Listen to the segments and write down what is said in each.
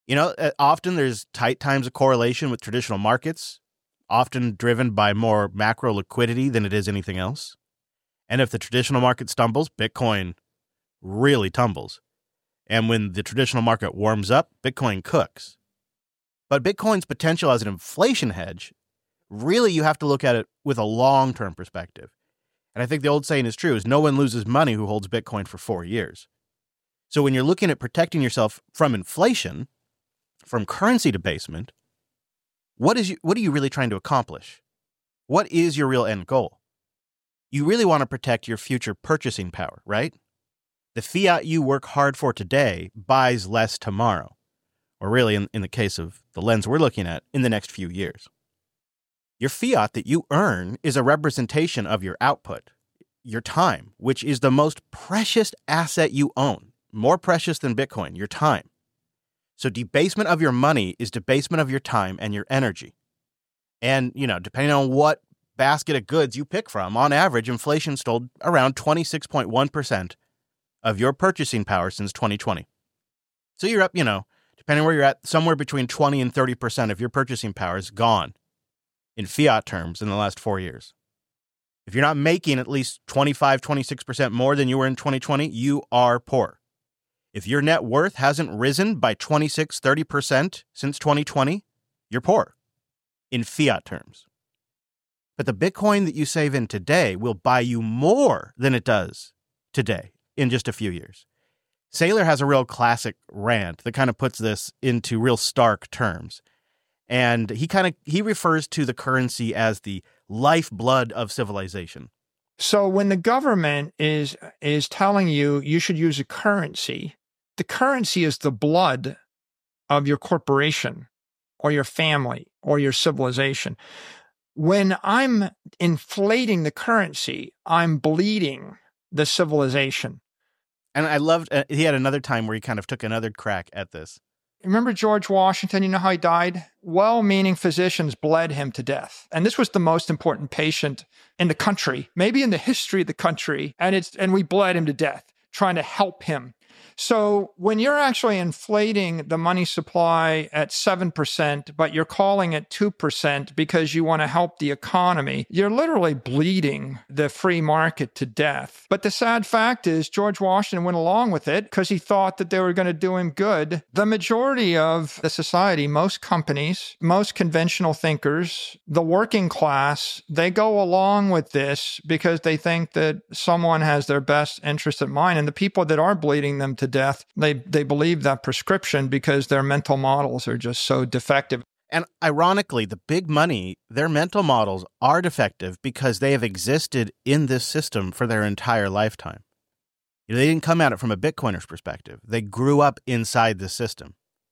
Often there's tight times of correlation with traditional markets, often driven by more macro liquidity than it is anything else. And if the traditional market stumbles, Bitcoin really tumbles. And when the traditional market warms up, Bitcoin cooks. But Bitcoin's potential as an inflation hedge, really you have to look at it with a long-term perspective. And I think the old saying is true, is no one loses money who holds Bitcoin for 4 years. So when you're looking at protecting yourself from inflation, from currency debasement, what are you really trying to accomplish? What is your real end goal? You really want to protect your future purchasing power, right? The fiat you work hard for today buys less tomorrow, or really, in the case of the lens we're looking at, in the next few years. Your fiat that you earn is a representation of your output, your time, which is the most precious asset you own, more precious than Bitcoin, your time. So debasement of your money is debasement of your time and your energy. And, depending on what basket of goods you pick from, on average, inflation stole around 26.1% of your purchasing power since 2020. So you're up, depending where you're at, somewhere between 20 and 30% of your purchasing power is gone in fiat terms in the last 4 years. If you're not making at least 25, 26% more than you were in 2020, you are poor. If your net worth hasn't risen by 26, 30% since 2020, you're poor in fiat terms. But the Bitcoin that you save in today will buy you more than it does today in just a few years. Saylor has a real classic rant that kind of puts this into real stark terms. And he refers to the currency as the lifeblood of civilization. So when the government is telling you should use a currency, the currency is the blood of your corporation or your family or your civilization. When I'm inflating the currency, I'm bleeding the civilization. And I loved, he had another time where he kind of took another crack at this. Remember George Washington? You know how he died? Well-meaning physicians bled him to death. And this was the most important patient in the country, maybe in the history of the country. And we bled him to death, trying to help him. So when you're actually inflating the money supply at 7%, but you're calling it 2% because you want to help the economy, you're literally bleeding the free market to death. But the sad fact is George Washington went along with it because he thought that they were going to do him good. The majority of the society, most companies, most conventional thinkers, the working class, they go along with this because they think that someone has their best interest at mind. And the people that are bleeding them to death, they believe that prescription because their mental models are just so defective. And ironically, the big money, their mental models are defective because they have existed in this system for their entire lifetime. They didn't come at it from a Bitcoiner's perspective. They grew up inside the system.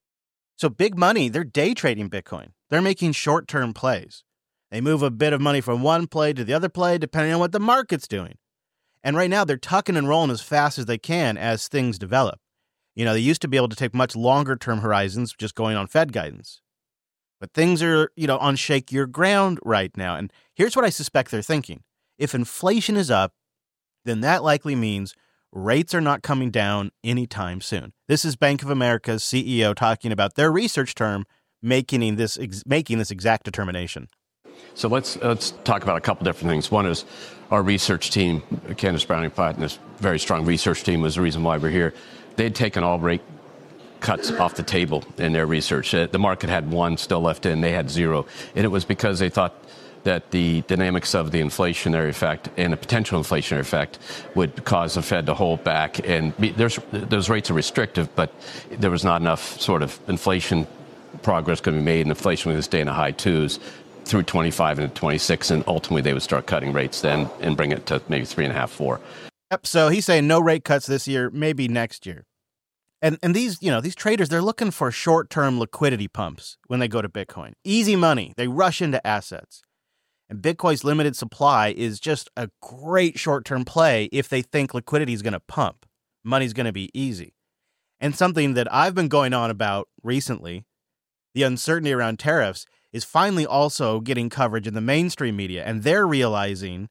So big money, they're day trading Bitcoin. They're making short-term plays. They move a bit of money from one play to the other play depending on what the market's doing. And right now, they're tucking and rolling as fast as they can as things develop. They used to be able to take much longer-term horizons just going on Fed guidance. But things are, on shakier ground right now. And here's what I suspect they're thinking. If inflation is up, then that likely means rates are not coming down anytime soon. This is Bank of America's CEO talking about their research firm making this exact determination. So let's talk about a couple different things. One is our research team, Candace Browning-Platt, and this very strong research team was the reason why we're here. They had taken all rate cuts off the table in their research. The market had one still left in. They had zero. And it was because they thought that the dynamics of the inflationary effect and the potential inflationary effect would cause the Fed to hold back. And those rates are restrictive, but there was not enough sort of inflation progress going to be made, and inflation was going to stay in the high twos through 25 and 26, and ultimately they would start cutting rates then and bring it to maybe 3.5, 4. Yep. So he's saying no rate cuts this year, maybe next year. And these traders, they're looking for short-term liquidity pumps when they go to Bitcoin. Easy money. They rush into assets. And Bitcoin's limited supply is just a great short-term play if they think liquidity is going to pump. Money's going to be easy. And something that I've been going on about recently, the uncertainty around tariffs, is finally also getting coverage in the mainstream media. And they're realizing,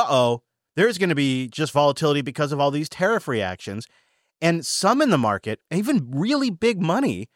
there's going to be just volatility because of all these tariff reactions. And some in the market, even really big money,